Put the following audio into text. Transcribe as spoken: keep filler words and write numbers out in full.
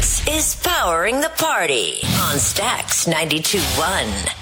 This is Powering the Party on Stax ninety-two point one.